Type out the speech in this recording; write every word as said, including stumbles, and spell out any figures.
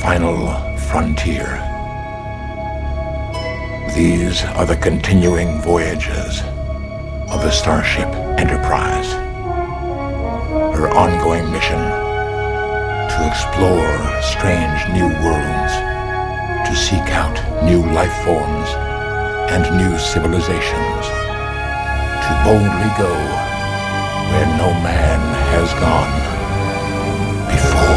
final frontier. These are the continuing voyages of the Starship Enterprise. Her ongoing mission to explore strange new worlds, to seek out new life forms and new civilizations, to boldly go where no man has gone before.